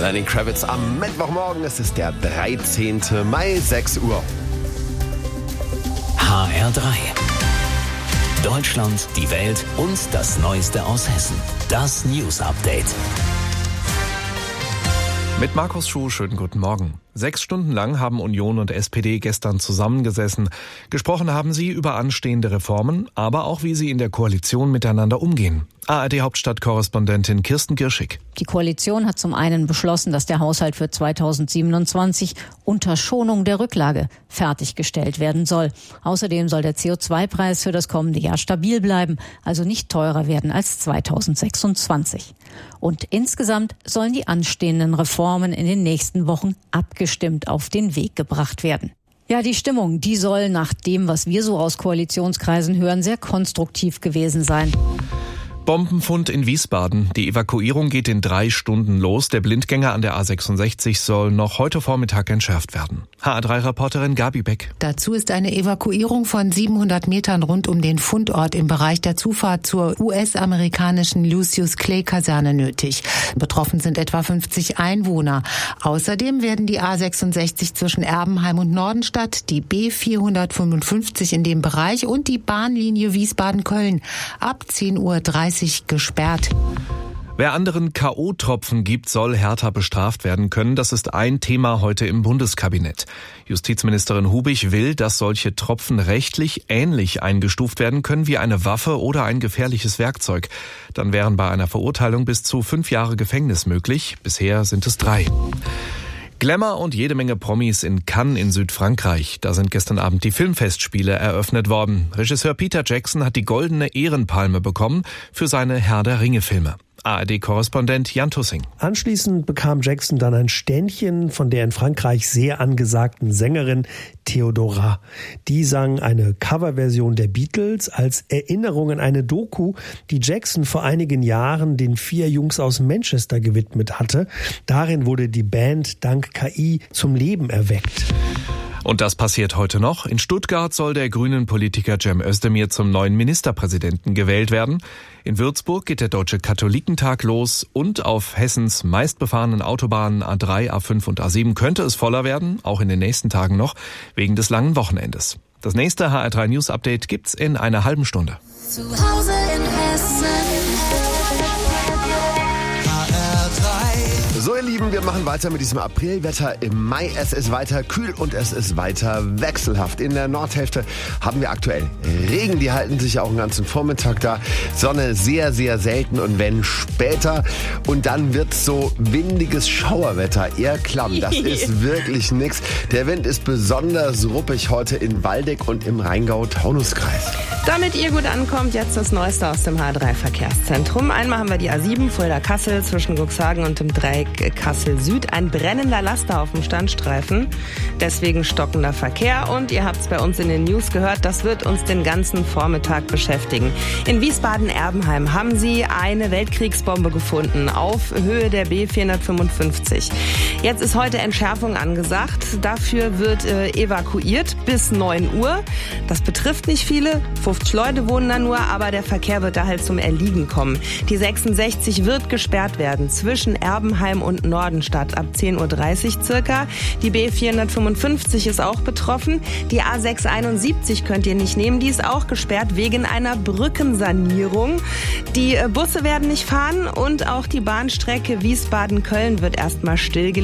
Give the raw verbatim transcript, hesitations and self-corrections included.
Lenny Kravitz am Mittwochmorgen. Es ist der dreizehnten Mai, sechs Uhr. H R drei. Deutschland, die Welt und das Neueste aus Hessen. Das News Update. Mit Markus Schuh, schönen guten Morgen. Sechs Stunden lang haben Union und S P D gestern zusammengesessen. Gesprochen haben sie über anstehende Reformen, aber auch wie sie in der Koalition miteinander umgehen. A R D-Hauptstadtkorrespondentin Kirsten Girschig. Die Koalition hat zum einen beschlossen, dass der Haushalt für zweitausendsiebenundzwanzig unter Schonung der Rücklage fertiggestellt werden soll. Außerdem soll der C O zwei Preis für das kommende Jahr stabil bleiben, also nicht teurer werden als zweitausendsechsundzwanzig. Und insgesamt sollen die anstehenden Reformen in den nächsten Wochen abgestimmt auf den Weg gebracht werden. Ja, die Stimmung, die soll nach dem, was wir so aus Koalitionskreisen hören, sehr konstruktiv gewesen sein. Bombenfund in Wiesbaden. Die Evakuierung geht in drei Stunden los. Der Blindgänger an der A sechsundsechzig soll noch heute Vormittag entschärft werden. H R drei Reporterin Gabi Beck. Dazu ist eine Evakuierung von siebenhundert Metern rund um den Fundort im Bereich der Zufahrt zur U S-amerikanischen Lucius Clay Kaserne nötig. Betroffen sind etwa fünfzig Einwohner. Außerdem werden die A sechsundsechzig zwischen Erbenheim und Nordenstadt, die B vierhundertfünfundfünfzig in dem Bereich und die Bahnlinie Wiesbaden-Köln ab zehn Uhr dreißig gesperrt. Wer anderen K O-Tropfen gibt, soll härter bestraft werden können. Das ist ein Thema heute im Bundeskabinett. Justizministerin Hubig will, dass solche Tropfen rechtlich ähnlich eingestuft werden können wie eine Waffe oder ein gefährliches Werkzeug. Dann wären bei einer Verurteilung bis zu fünf Jahre Gefängnis möglich. Bisher sind es drei. Glamour und jede Menge Promis in Cannes in Südfrankreich. Da sind gestern Abend die Filmfestspiele eröffnet worden. Regisseur Peter Jackson hat die Goldene Ehrenpalme bekommen für seine Herr der Ringe-Filme. A R D-Korrespondent Jan Tussing. Anschließend bekam Jackson dann ein Ständchen von der in Frankreich sehr angesagten Sängerin Theodora. Die sang eine Coverversion der Beatles als Erinnerung an eine Doku, die Jackson vor einigen Jahren den vier Jungs aus Manchester gewidmet hatte. Darin wurde die Band dank K I zum Leben erweckt. Und das passiert heute noch. In Stuttgart soll der grünen Politiker Cem Özdemir zum neuen Ministerpräsidenten gewählt werden. In Würzburg geht der Deutsche Katholikentag los und auf Hessens meistbefahrenen Autobahnen A drei, A fünf und A sieben könnte es voller werden, auch in den nächsten Tagen noch, wegen des langen Wochenendes. Das nächste H R drei News Update gibt's in einer halben Stunde. Zu Hause in Hessen. So ihr Lieben, wir machen weiter mit diesem Aprilwetter im Mai. Es ist weiter kühl und es ist weiter wechselhaft. In der Nordhälfte haben wir aktuell Regen, die halten sich auch den ganzen Vormittag da. Sonne sehr, sehr selten und wenn später. Und dann wird's so windiges Schauerwetter, eher klamm. Das ist wirklich nix. Der Wind ist besonders ruppig heute in Waldeck und im Rheingau-Taunus-Kreis. Damit ihr gut ankommt, jetzt das Neueste aus dem H R drei Verkehrszentrum. Einmal haben wir die A sieben Fulda-Kassel zwischen Cuxhagen und dem Dreieck Kassel Süd. Ein brennender Laster auf dem Standstreifen. Deswegen stockender Verkehr. Und ihr habt es bei uns in den News gehört, das wird uns den ganzen Vormittag beschäftigen. In Wiesbaden-Erbenheim haben sie eine Weltkriegsbombe gefunden auf Höhe der B vierhundertfünfundfünfzig. Jetzt ist heute Entschärfung angesagt. Dafür wird äh, evakuiert bis neun Uhr. Das betrifft nicht viele. fünfzig Leute wohnen da nur, aber der Verkehr wird da halt zum Erliegen kommen. Die sechsundsechzig wird gesperrt werden zwischen Erbenheim und Nordenstadt ab zehn Uhr dreißig circa. Die B vierhundertfünfundfünfzig ist auch betroffen. Die A sechshunderteinundsiebzig könnt ihr nicht nehmen. Die ist auch gesperrt wegen einer Brückensanierung. Die Busse werden nicht fahren und auch die Bahnstrecke Wiesbaden-Köln wird erstmal stillgelegt.